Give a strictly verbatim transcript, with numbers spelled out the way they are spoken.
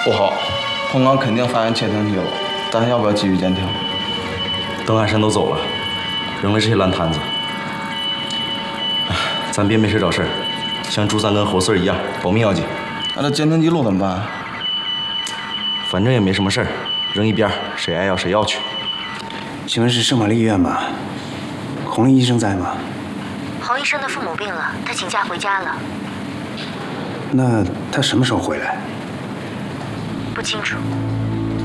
不好，红岗肯定发现窃听器了，咱要不要继续监听？ 邓安山都走了，扔了这些烂摊子，咱别没事找事儿，像朱三跟侯四儿一样，保命要紧。 那这监听记录怎么办？ 反正也没什么事儿，扔一边，谁爱要谁要去。 请问是圣玛丽医院吗？洪医生在吗？ 洪医生的父母病了，他请假回家了。 那他什么时候回来？ 不清楚。